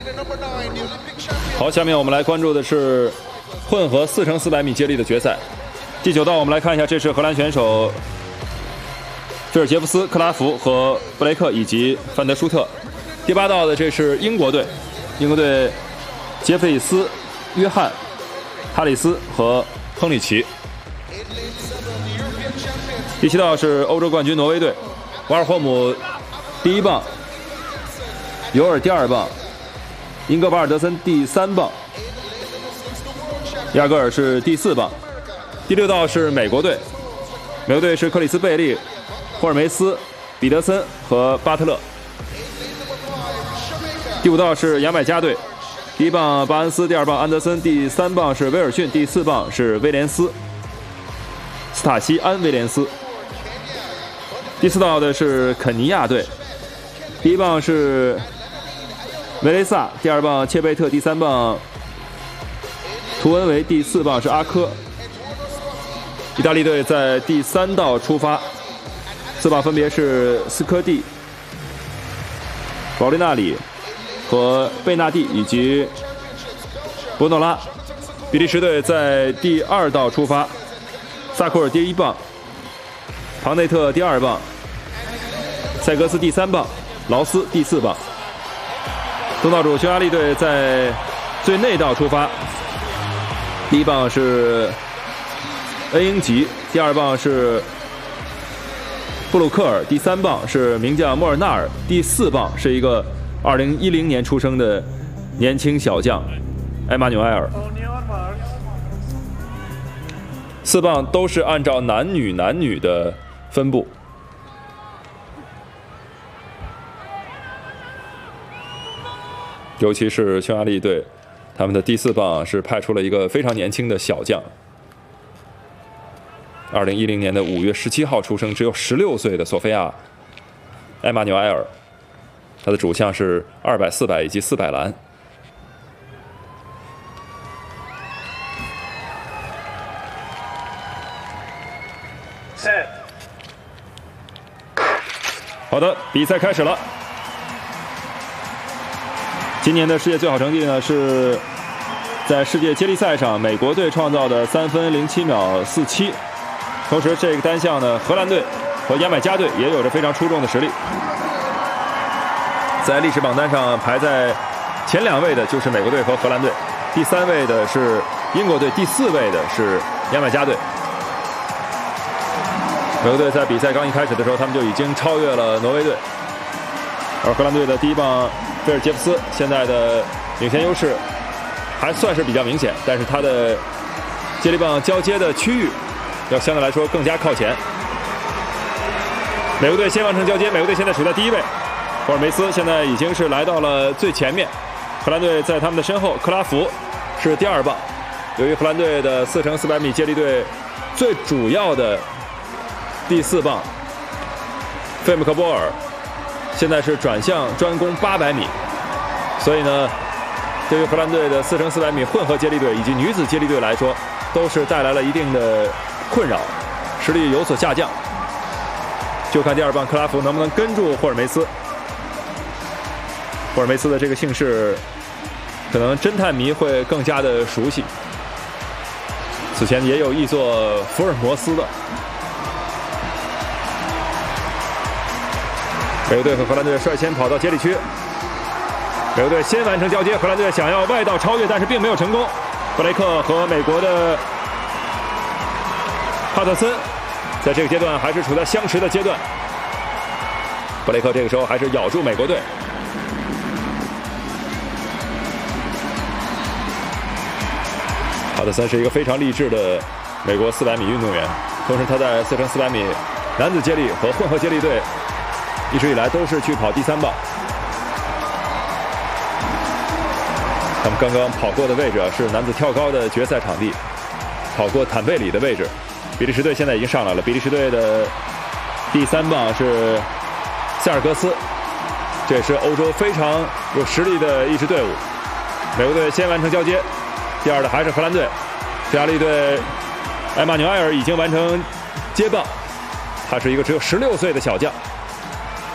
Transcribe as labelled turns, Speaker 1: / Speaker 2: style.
Speaker 1: 好，下面我们来关注的是混合4×400米接力的决赛。第9道，我们来看一下，这是荷兰选手菲尔杰夫斯、克拉福和布雷克以及范德舒特。第8道的这是英国队，英国队杰弗里斯、约翰、哈里斯和亨利奇。第7道是欧洲冠军挪威队，瓦尔霍姆第1棒，尤尔第2棒，英格巴尔德森第3棒，亚格尔是第4棒。第6道是美国队，美国队是克里斯贝利、霍尔梅斯、彼得森和巴特勒。第5道是牙买加队，第1棒巴恩斯，第2棒安德森，第3棒是威尔逊，第4棒是威廉斯，斯塔西安威廉斯。第4道的是肯尼亚队，第1棒是维雷萨，第2棒切贝特，第3棒图恩维，第4棒是阿科。意大利队在第3道出发，4棒分别是斯科蒂、保利纳里和贝纳蒂以及博诺拉。比利时队在第2道出发，萨库尔第1棒，庞内特第2棒，塞格斯第3棒，劳斯第4棒。东道主匈牙利队在最内道出发，第1棒是恩英吉，第2棒是布鲁克尔，第3棒是名将莫尔纳尔，第4棒是一个2010年出生的年轻小将埃马纽埃尔。4棒都是按照男女的分布。尤其是匈牙利队，他们的第4棒是派出了一个非常年轻的小将，2010年的5月17号出生，只有16岁的索菲亚·埃马纽埃尔。他的主项是200、400以及400栏。好的，比赛开始了。今年的世界最好成绩呢，是在世界接力赛上美国队创造的3分07秒47。同时，这个单项呢，荷兰队和牙买加队也有着非常出众的实力。在历史榜单上排在前2位的就是美国队和荷兰队，第3位的是英国队，第4位的是牙买加队。美国队在比赛刚一开始的时候，他们就已经超越了挪威队，而荷兰队的第1棒菲尔杰夫斯现在的领先优势还算是比较明显，但是他的接力棒交接的区域要相对来说更加靠前。美国队先完成交接，美国队现在处在第1位，霍尔梅斯现在已经是来到了最前面，荷兰队在他们的身后，克拉福是第2棒。由于荷兰队的4×400米接力队最主要的第4棒费姆克波尔现在是转向专攻800米，所以呢，对于荷兰队的4×400米混合接力队以及女子接力队来说，都是带来了一定的困扰，实力有所下降。就看第2棒克拉福能不能跟住霍尔梅斯。霍尔梅斯的这个姓氏，可能侦探迷会更加的熟悉。此前也有译作福尔摩斯的。美国队和荷兰队率先跑到接力区，美国队先完成交接，荷兰队想要外道超越，但是并没有成功。布雷克和美国的帕特森在这个阶段还是处在相持的阶段，布雷克这个时候还是咬住美国队。帕特森是一个非常励志的美国400米运动员，同时他在4×400米男子接力和混合接力队一直以来都是去跑第3棒。他们刚刚跑过的位置是男子跳高的决赛场地，跑过坦贝里的位置。比利时队现在已经上来了，比利时队的第3棒是塞尔格斯，这也是欧洲非常有实力的一支队伍。美国队先完成交接，第2的还是荷兰队。匈牙利队埃马纽埃尔已经完成接棒，他是一个只有16岁的小将。